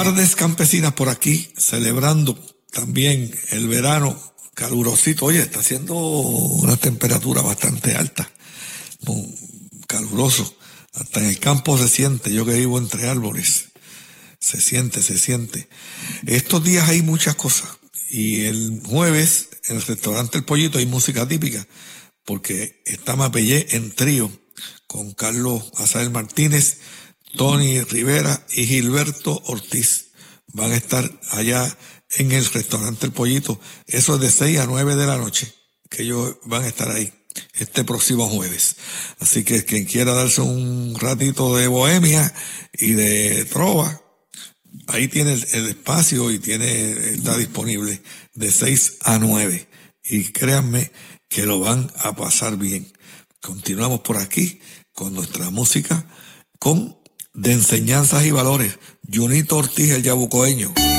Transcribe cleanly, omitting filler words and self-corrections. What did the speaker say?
Tardes campesinas por aquí, celebrando también el verano calurosito. Oye, está haciendo una temperatura bastante alta, muy caluroso. Hasta en el campo se siente, yo que vivo entre árboles, se siente. Estos días hay muchas cosas. Y el jueves, en el restaurante El Pollito, hay música típica, porque está Mapellé en trío, con Carlos Azael Martínez, Tony Rivera y Gilberto Ortiz. Van a estar allá en el restaurante El Pollito. Eso es de 6 a 9 de la noche, que ellos van a estar ahí este próximo jueves. Así que quien quiera darse un ratito de bohemia y de trova, ahí tiene el espacio y está disponible de 6 a 9. Y créanme que lo van a pasar bien. Continuamos por aquí con nuestra música de enseñanzas y valores. Junito Ortiz, el yabucoeño.